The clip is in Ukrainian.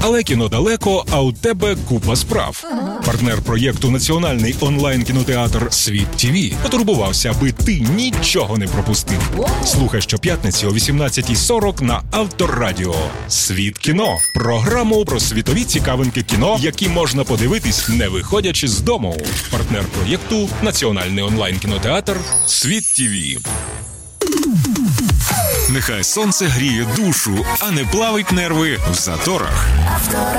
Але кіно далеко, а у тебе купа справ. Партнер проєкту «Національний онлайн-кінотеатр Світ ТВ» потурбувався, аби ти нічого не пропустив. Слухай щоп'ятниці о 18:40 на Авторадіо. «Світ кіно» – програму про світові цікавинки кіно, які можна подивитись, не виходячи з дому. Партнер проєкту «Національний онлайн-кінотеатр Світ ТВ». Нехай сонце гріє душу, а не плавить нерви в заторах.